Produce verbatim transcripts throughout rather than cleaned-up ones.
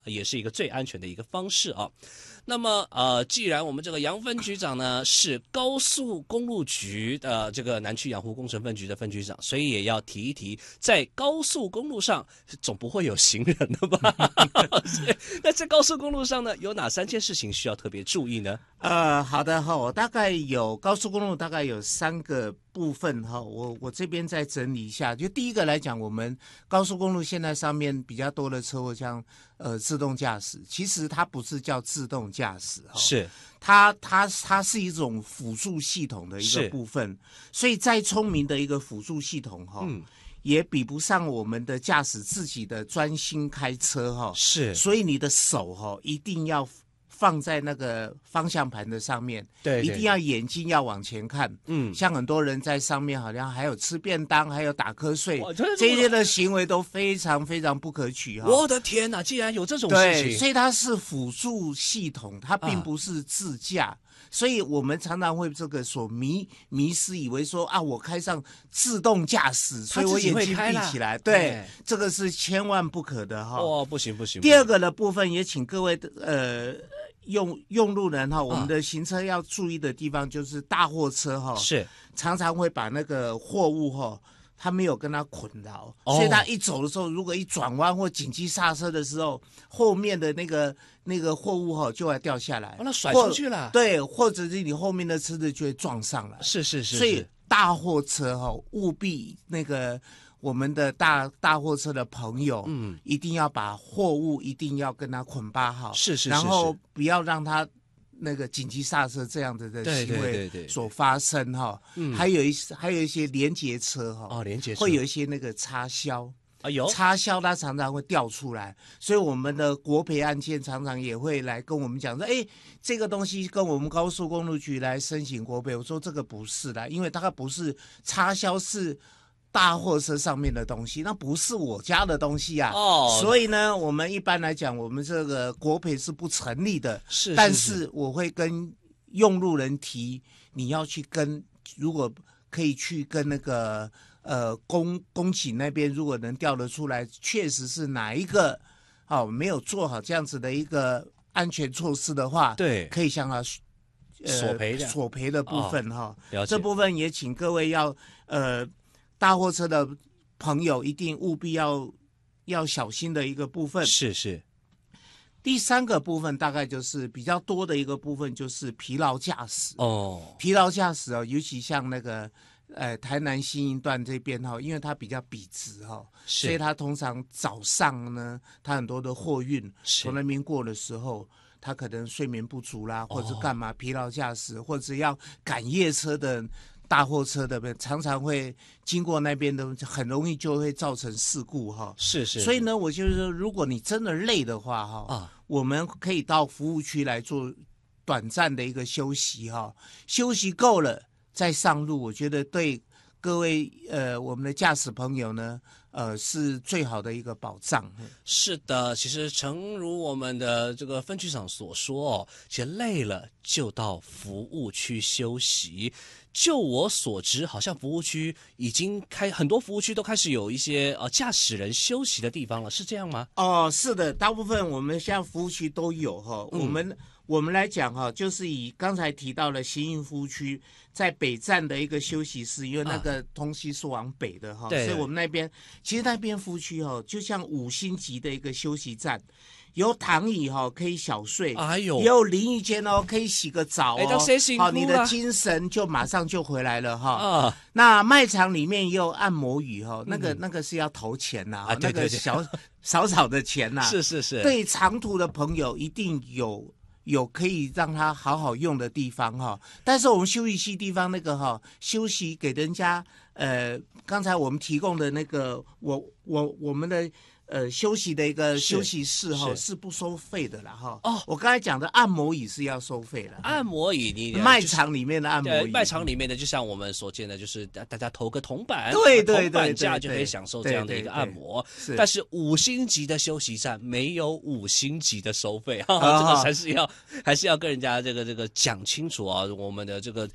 也是一个最安全的一个方式啊。那么呃，既然我们这个杨分局长呢是高速公路局的这个南区养护工程分局的分局长，所以也要提一提，在高速公路上总不会有行人的吧？那在高速公路上呢，有哪三件事情需要特别注意呢？ 呃，好的哈，我大概有高速公路大概有三个部分哈，我我这边再整理一下。就第一个来讲，我们高速公路现在上面比较多的车祸，像呃自动驾驶，其实它不是叫自动驾驶哈， 是它它它是一种辅助系统的一个部分，所以再聪明的一个辅助系统哈，嗯，也比不上我们的驾驶自己的专心开车哈， 是， 所以你的手哈一定要放在那个方向盘的上面， 对， 一定要眼睛要往前看。嗯，像很多人在上面好像还有吃便当，还有打瞌睡，这些的行为都非常非常不可取哈。 我的天哪，竟然有这种事情！ 对，所以它是辅助系统，它并不是自驾。啊，所以我们常常会这个所迷迷失，以为说啊，我开上自动驾驶，所以我眼睛闭起来。对，这个是千万不可的哈。 哦，不行不行。 第二个的部分也请各位呃用用路人哈，我们的行车要注意的地方就是大货车哈， 是常常会把那个货物哈，他没有跟他捆牢，哦，所以他一走的时候，如果一转弯或紧急刹车的时候，后面的那个那个货物哈就会掉下来， 哦，那甩出去了。 对，或者是你后面的车子就会撞上来。 是是是， 所以大货车哈，务必那个我们的大大货车的朋友，嗯，一定要把货物一定要跟他捆绑好， 是是是， 然后不要让他那个紧急刹车这样子的行为所发生哈，嗯，还有一还有一些连结车哈， 哦，连结车会有一些那个插销， 啊有插销它常常会掉出来，所以我们的国赔案件常常也会来跟我们讲说，哎，这个东西跟我们高速公路局来申请国赔，我说这个不是的，因为它不是插销是大货车上面的东西，那不是我家的东西啊。哦，所以呢，我们一般来讲，我们这个国赔是不成立的。 是， 但是我会跟用路人提，你要去跟，如果可以去跟那个呃公公警那边，如果能调得出来，确实是哪一个哦没有做好这样子的一个安全措施的话， 对， 可以向他。 呃、索赔的索赔的部分哈， 哦， 这部分也请各位要呃。大货车的朋友一定务必要要小心的一个部分。 是是。 第三个部分大概就是比较多的一个部分，就是疲劳驾驶。 哦， 疲劳驾驶哦，尤其像那个呃台南新营段这边哈，因为它比较笔直哈，所以它通常早上呢，它很多的货运从那边过的时候，他可能睡眠不足啦，或者干嘛、哦、疲劳驾驶，或者要赶夜车的。大货车的常常会经过那边的，很容易就会造成事故哈。 是 是, 是。 所以呢，我就是说，如果你真的累的话哈，啊，我们可以到服务区来做短暂的一个休息哈，休息够了再上路，我觉得对各位呃我们的驾驶朋友呢。呃，是最好的一个保障。 是的，其实诚如我们的这个分局长所说哦，其实累了就到服务区休息。就我所知，好像服务区已经开很多服务区都开始有一些呃驾驶人休息的地方了，是这样吗？ 哦，是的，大部分我们现在服务区都有哈、嗯。我们我们来讲哈，就是以刚才提到了行营服务区在北站的一个休息室，因为那个东西是往北的哈、啊，所以我们那边其实那边服务区哈，就像五星级的一个休息站。有躺椅哈，可以小睡， 哎呦， 也有淋浴间哦，可以洗个澡哦， 好， 你的精神就马上就回来了哈。 啊， 那卖场里面也有按摩椅哈，那个、嗯、那个是要投钱呐、 啊，对对对， 那个小少少的钱呐、 是是是， 对长途的朋友一定有有可以让他好好用的地方哈。但是我们休息区地方那个哈，休息给人家呃，刚才我们提供的那个我我我们的。呃，休息的一个休息室哈 是, 是不收费的啦哈。哦，我刚才讲的按摩椅是要收费的。 按摩椅你卖场里面的按摩椅， 卖场里面的就像我们所见的，就是大家投个铜板， 对对对， 铜板价就可以享受这样的一个按摩。 是， 但是五星级的休息站没有五星级的收费哈，这个还是要还是要跟人家这个这个讲清楚啊，我们的这个。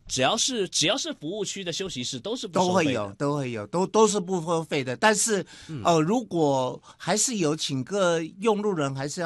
只要是只要是服务区的休息室都是不收费的， 都会有，都会有，都都是不收费的。但是、嗯、呃，如果还是有请个用路人，还是要